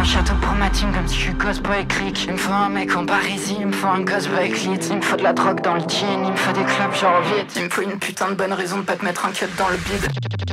château pour ma team comme si je suis Cosboy Click. Il me faut un mec en Parisie, il me faut un Cosboy Clit. Il me faut de la drogue dans le jean, il me faut des clubs genre vite. Il me faut une putain de bonne raison de pas te mettre un cut dans le bide.